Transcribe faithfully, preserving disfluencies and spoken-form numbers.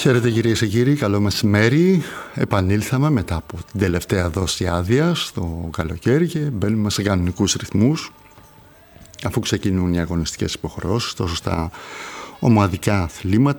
Χαίρετε κυρίες και κύριοι, καλό μεσημέρι. Επανήλθαμε μετά από την τελευταία δόση άδεια στο καλοκαίρι και μπαίνουμε σε κανονικούς ρυθμούς αφού ξεκινούν οι αγωνιστικές υποχρεώσεις τόσο στα ομαδικά αθλήματα